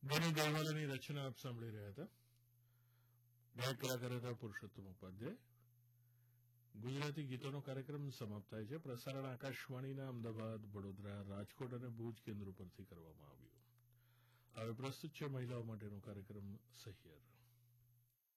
ગણી ગઈવાલાની રચના આપ સાંભળી રહ્યા હતા. ગાયક કલાકાર હતા પુરુષોત્તમ ઉપાધ્યાય. ગુજરાતી ગીતોનો કાર્યક્રમ સમાપ્ત થાય છે. પ્રસારણ આકાશવાણીના અમદાવાદ, વડોદરા, રાજકોટ અને ભુજ કેન્દ્રો પરથી કરવામાં આવ્યું. હવે પ્રસ્તુત છે મહિલાઓ માટેનો કાર્યક્રમ સહિયર.